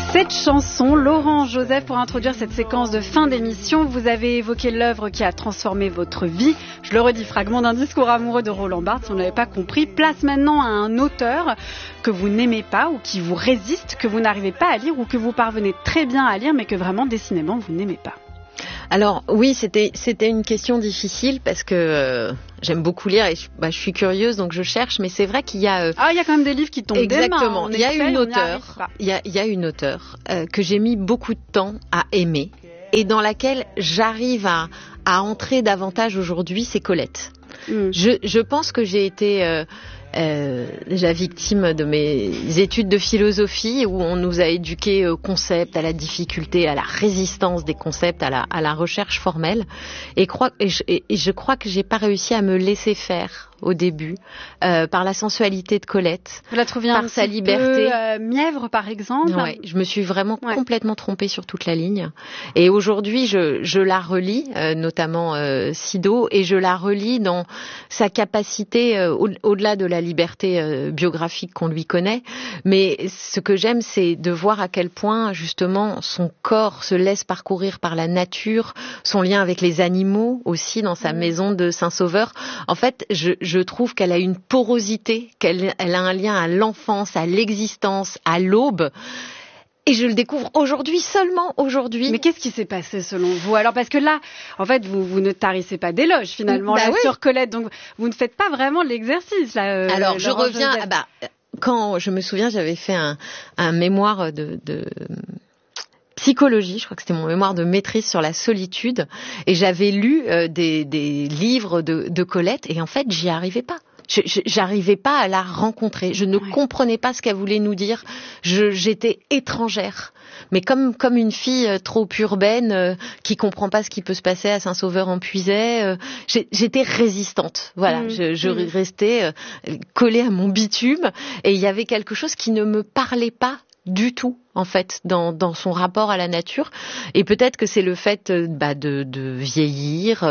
Cette chanson, Laurent Joseph, pour introduire cette séquence de fin d'émission, vous avez évoqué l'œuvre qui a transformé votre vie. Je le redis, fragment d'un discours amoureux de Roland Barthes, si vous n'avez pas compris. Place maintenant à un auteur que vous n'aimez pas ou qui vous résiste, que vous n'arrivez pas à lire ou que vous parvenez très bien à lire mais que vraiment décidément vous n'aimez pas. Alors oui, c'était une question difficile parce que j'aime beaucoup lire et je suis curieuse donc je cherche, mais c'est vrai qu'il y a il y a quand même des livres qui tombent exactement. des mains. Il y a une auteure que j'ai mis beaucoup de temps à aimer et dans laquelle j'arrive à entrer davantage aujourd'hui, c'est Colette. Je pense que j'ai été déjà victime de mes études de philosophie où on nous a éduqués au concept, à la difficulté, à la résistance des concepts, à la recherche formelle et je crois que j'ai pas réussi à me laisser faire au début par la sensualité de Colette. Vous la trouviez par sa liberté mièvre par exemple. Ouais, je me suis vraiment complètement trompée sur toute la ligne et aujourd'hui je la relis notamment Sido et je la relis dans sa capacité au-delà de la liberté biographique qu'on lui connaît, mais ce que j'aime c'est de voir à quel point justement son corps se laisse parcourir par la nature, son lien avec les animaux aussi dans sa maison de Saint-Sauveur. En fait, je trouve qu'elle a une porosité, qu'elle a un lien à l'enfance, à l'existence, à l'aube. Et je le découvre aujourd'hui, seulement aujourd'hui. Mais qu'est-ce qui s'est passé selon vous? Alors parce que là, en fait, vous ne tarissez pas d'éloges finalement sur Colette, donc vous ne faites pas vraiment l'exercice là. Alors je reviens. Quand je me souviens, j'avais fait un mémoire de psychologie, je crois que c'était mon mémoire de maîtrise sur la solitude, et j'avais lu des livres de Colette, et en fait, j'y arrivais pas. J'arrivais pas à la rencontrer. Je ne comprenais pas ce qu'elle voulait nous dire. J'étais étrangère. Mais comme une fille trop urbaine qui comprend pas ce qui peut se passer à Saint-Sauveur-en-Puisaye, j'étais résistante. Voilà, je restais collée à mon bitume et il y avait quelque chose qui ne me parlait pas du tout en fait dans son rapport à la nature, et peut-être que c'est le fait de vieillir,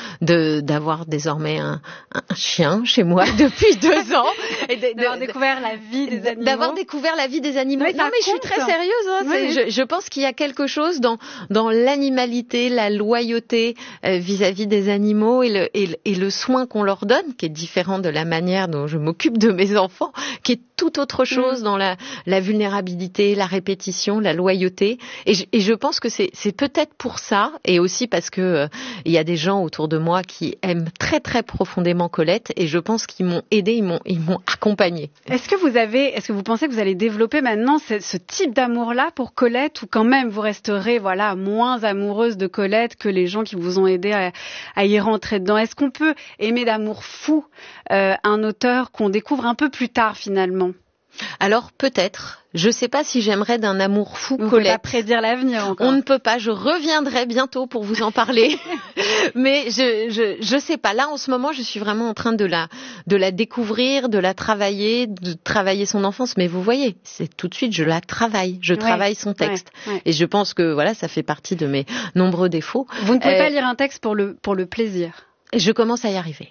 d'avoir désormais un chien chez moi depuis 2 ans et d'avoir découvert la vie des animaux. D'avoir découvert la vie des animaux. Mais non mais je suis très sérieuse. Je pense qu'il y a quelque chose dans l'animalité, la loyauté vis-à-vis des animaux et le soin qu'on leur donne, qui est différent de la manière dont je m'occupe de mes enfants, qui est tout autre chose dans la vulnérabilité, la répétition, la loyauté, et je pense que c'est peut-être pour ça, et aussi parce que il y a des gens autour de moi qui aiment très très profondément Colette, et je pense qu'ils m'ont aidé, ils m'ont accompagné. Est-ce que vous pensez que vous allez développer maintenant ce type d'amour-là pour Colette, ou quand même vous resterez moins amoureuse de Colette que les gens qui vous ont aidé à y rentrer dedans? Est-ce qu'on peut aimer d'amour fou un auteur qu'on découvre un peu plus tard finalement? Alors peut-être. Je ne sais pas si j'aimerais d'un amour fou Colette. On ne peut pas prédire l'avenir encore. On ne peut pas. Je reviendrai bientôt pour vous en parler. Mais je sais pas. Là, en ce moment, je suis vraiment en train de la découvrir, de la travailler, de travailler son enfance. Mais vous voyez, c'est tout de suite, je la travaille. Je travaille son texte. Et je pense que ça fait partie de mes nombreux défauts. Vous ne pouvez pas lire un texte pour le plaisir. Je commence à y arriver.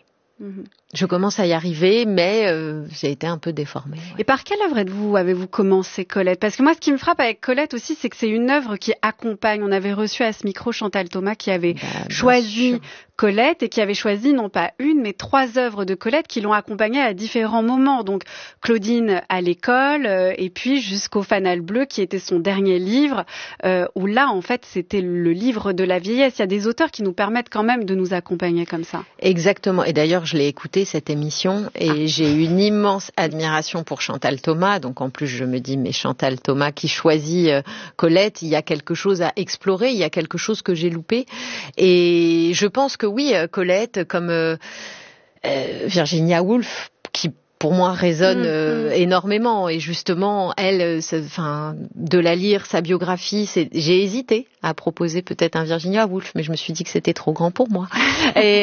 Je commence à y arriver, mais j'ai été un peu déformée. Et par quelle œuvre avez-vous commencé Colette? Parce que moi, ce qui me frappe avec Colette aussi, c'est que c'est une œuvre qui accompagne. On avait reçu à ce micro Chantal Thomas qui avait choisi Colette et qui avait choisi non pas une, mais 3 œuvres de Colette qui l'ont accompagnée à différents moments. Donc Claudine à l'école et puis jusqu'au Fanal Bleu qui était son dernier livre où là, en fait, c'était le livre de la vieillesse. Il y a des auteurs qui nous permettent quand même de nous accompagner comme ça. Exactement. Et d'ailleurs, je l'ai écouté cette émission et j'ai une immense admiration pour Chantal Thomas. Donc en plus, je me dis, mais Chantal Thomas qui choisit Colette, il y a quelque chose à explorer, il y a quelque chose que j'ai loupé. Et je pense que oui, Colette, comme Virginia Woolf, qui pour moi résonne énormément, et justement elle, de la lire, sa biographie, j'ai hésité à proposer peut-être un Virginia Woolf, mais je me suis dit que c'était trop grand pour moi. Et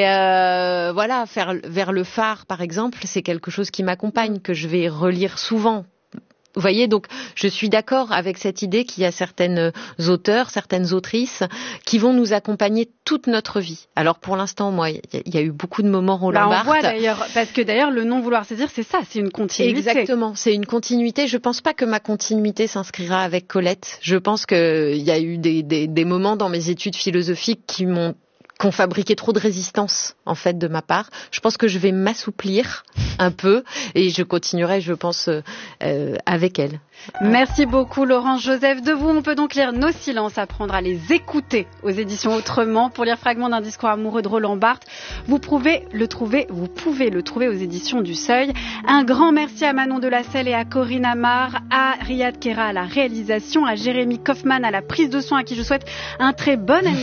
faire Vers le phare par exemple, c'est quelque chose qui m'accompagne, que je vais relire souvent Vous voyez, donc je suis d'accord avec cette idée qu'il y a certaines auteurs, certaines autrices qui vont nous accompagner toute notre vie. Alors pour l'instant, moi, il y a eu beaucoup de moments Roland Barthes. On voit d'ailleurs, parce que d'ailleurs le non vouloir saisir, c'est ça, c'est une continuité. Exactement, c'est une continuité. Je pense pas que ma continuité s'inscrira avec Colette. Je pense qu'il y a eu des moments dans mes études philosophiques qui ont fabriqué trop de résistance en fait de ma part. Je pense que je vais m'assouplir un peu et je continuerai, je pense, avec elle. Merci beaucoup Laurence Joseph. De vous, on peut donc lire Nos silences, apprendre à les écouter aux éditions Autrement. Pour lire Fragment d'un discours amoureux de Roland Barthes, vous pouvez le trouver aux éditions du Seuil. Un grand merci à Manon Delacelle et à Corinne Amar, à Riyad Kera à la réalisation, à Jérémy Kaufmann à la prise de son, à qui je souhaite un très bon anniversaire.